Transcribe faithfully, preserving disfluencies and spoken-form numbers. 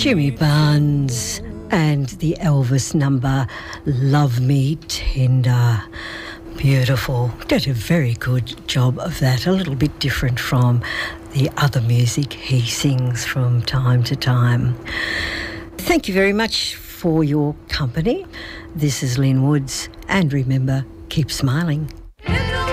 Jimmy Barnes and the Elvis number Love Me Tender. Beautiful. Did a very good job of that. A little bit different from the other music he sings from time to time. Thank you very much for your company. This is Lynn Woods, and remember, keep smiling.